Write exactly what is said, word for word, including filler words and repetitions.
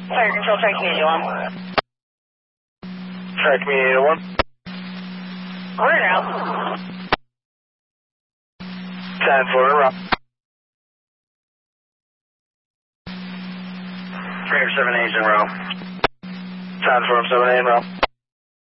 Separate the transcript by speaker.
Speaker 1: Fire control, try community one.
Speaker 2: Try community one.
Speaker 1: We're out.
Speaker 2: ten four, route. three seven eight in row. ten four, seven eight in row.